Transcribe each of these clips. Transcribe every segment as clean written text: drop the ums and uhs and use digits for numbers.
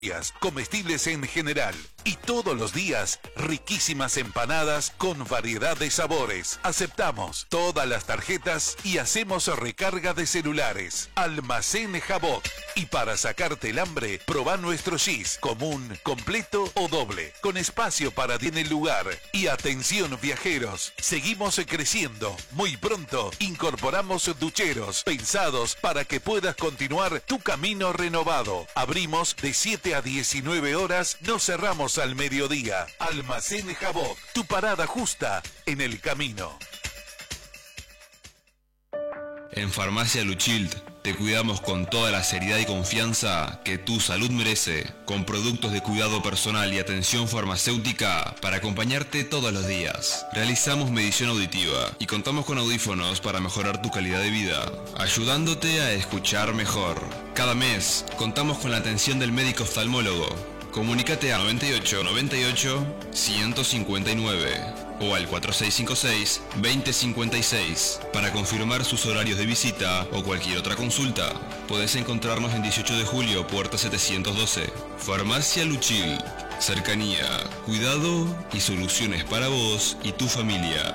comestibles en general y todos los días riquísimas empanadas con variedad de sabores. Aceptamos todas las tarjetas y hacemos recarga de celulares. Almacén Jabot. Y para sacarte el hambre, probá nuestro cheese común, completo o doble, con espacio para ti en el lugar. Y atención viajeros, seguimos creciendo. Muy pronto incorporamos ducheros pensados para que puedas continuar tu camino renovado. Abrimos de 7 a 19 horas, nos cerramos al mediodía. Almacén Jabot, tu parada justa en el camino. En Farmacia Luchild te cuidamos con toda la seriedad y confianza que tu salud merece, con productos de cuidado personal y atención farmacéutica para acompañarte todos los días. Realizamos medición auditiva y contamos con audífonos para mejorar tu calidad de vida, ayudándote a escuchar mejor. Cada mes contamos con la atención del médico oftalmólogo. Comunícate a 98 98 159 o al 4656-2056 para confirmar sus horarios de visita o cualquier otra consulta. Podés encontrarnos en 18 de julio, puerta 712. Farmacia Luchil. Cercanía, cuidado y soluciones para vos y tu familia.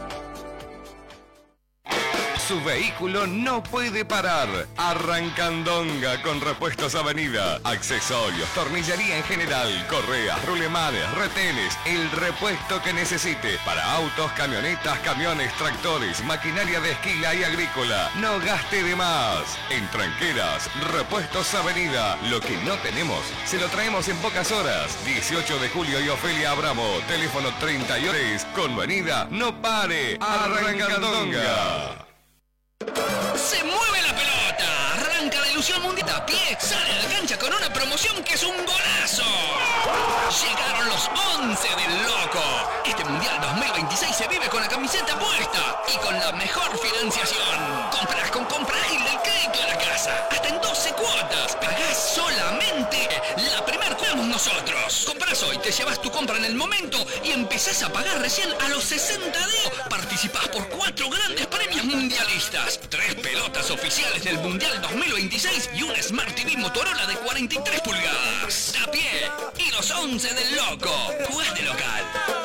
Su vehículo no puede parar. Arrancandonga con Repuestos Avenida. Accesorios, tornillería en general, correas, rulemanes, retenes, el repuesto que necesite para autos, camionetas, camiones, tractores, maquinaria de esquila y agrícola. No gaste de más. En Tranqueras, Repuestos Avenida. Lo que no tenemos, se lo traemos en pocas horas. 18 de julio y Ofelia Abramo. Teléfono 33. Convenida, no pare. Arrancandonga. ¡Se mueve la pelota! Arranca la ilusión mundial a pie, sale a la cancha con una promoción que es un golazo. Llegaron los 11 del Loco. Este Mundial 2026 se vive con la camiseta puesta y con la mejor financiación. Compras con compra ágil del crédito de la casa, hasta en 12 cuotas. Pagás solamente la primera cuota nosotros. Compras hoy, te llevas tu compra en el momento y empezás a pagar recién a los 60 días. Participás por 4 grandes premios mundialistas, 3 pelotas oficiales del Mundial 2026 y un Smart TV Motorola de 43 pulgadas. A pie y los 11 del Loco. Jugás de local.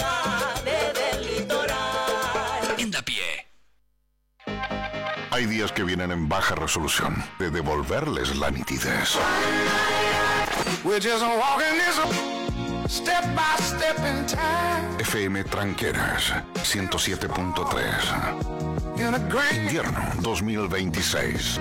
En Da Pie. Hay días que vienen en baja resolución, de devolverles la nitidez. FM Tranqueras 107.3. Invierno 2026.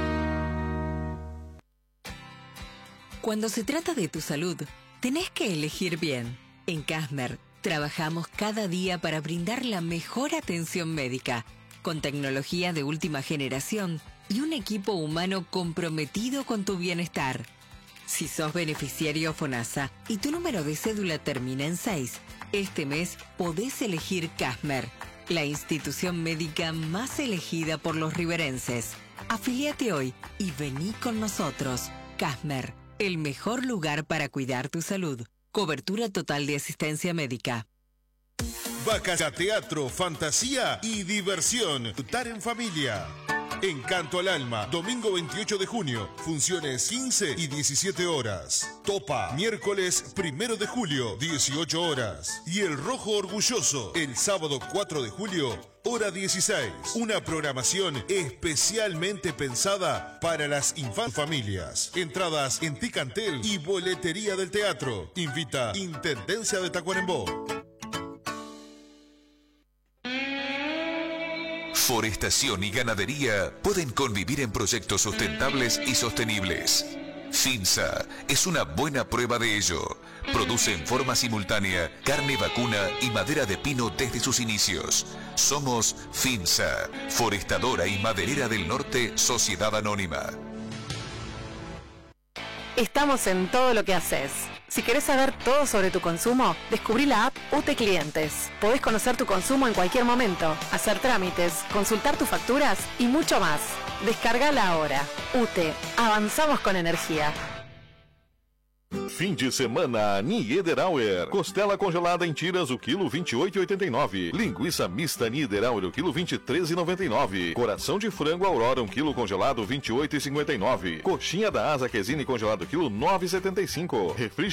Cuando se trata de tu salud, tenés que elegir bien. En Casmer trabajamos cada día para brindar la mejor atención médica, con tecnología de última generación y un equipo humano comprometido con tu bienestar. Si sos beneficiario FONASA y tu número de cédula termina en 6, este mes podés elegir Casmer, la institución médica más elegida por los riverenses. Afíliate hoy y vení con nosotros. Casmer, el mejor lugar para cuidar tu salud. Cobertura total de asistencia médica. Vacas a teatro, fantasía y diversión. Disfrutar en familia. Encanto al Alma, domingo 28 de junio, funciones 15 y 17 horas. Topa, miércoles 1 de julio, 18 horas. Y El Rojo Orgulloso, el sábado 4 de julio, hora 16. Una programación especialmente pensada para las familias. Entradas en Ticantel y boletería del teatro. Invita Intendencia de Tacuarembó. Forestación y ganadería pueden convivir en proyectos sustentables y sostenibles. FINSA es una buena prueba de ello. Produce en forma simultánea carne vacuna y madera de pino desde sus inicios. Somos FINSA, Forestadora y Maderera del Norte, Sociedad Anónima. Estamos en todo lo que haces. Si querés saber todo sobre tu consumo, descubrí la app UTE Clientes. Podés conocer tu consumo en cualquier momento, hacer trámites, consultar tus facturas y mucho más. Descargala ahora. UTE, avanzamos con energía. Fim de semana, Niederauer. Costela congelada em tiras, o quilo 28,89. Linguiça mista Niederauer, o quilo 23,99. Coração de frango Aurora, 1 quilo congelado, 28,59. Coxinha da asa Quesine congelado, quilo 9,75.